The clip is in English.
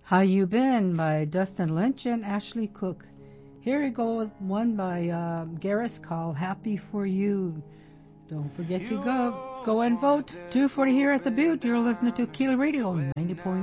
How You Been by Dustin Lynch and Ashley Cook. Here we go with one by Gareth called Happy For You. Don't forget to go and vote. 2:40 here at the Butte. You're listening to Keel Radio 90.9.